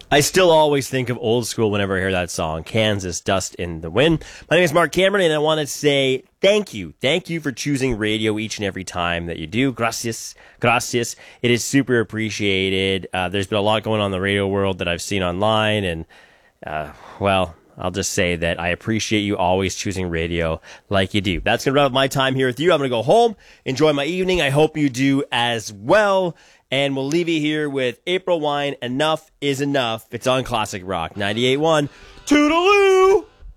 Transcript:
I still always think of Old School whenever I hear that song, Kansas, Dust in the Wind. My name is Mark Cameron, and I want to say thank you. Thank you for choosing radio each and every time that you do. Gracias. Gracias. It is super appreciated. There's been a lot going on in the radio world that I've seen online, and, well, I'll just say that I appreciate you always choosing radio like you do. That's going to wrap up my time here with you. I'm going to go home, enjoy my evening. I hope you do as well. And we'll leave you here with April Wine, Enough is Enough. It's on Classic Rock 98.1. Toodaloo!